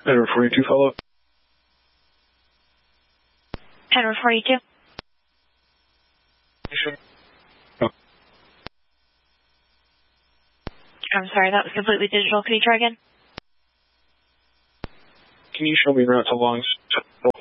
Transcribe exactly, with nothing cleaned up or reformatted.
Edward forty-two, follow up. Edward forty-two. Oh. I'm sorry, that was completely digital. Can you try again? Can you show me route to Longs?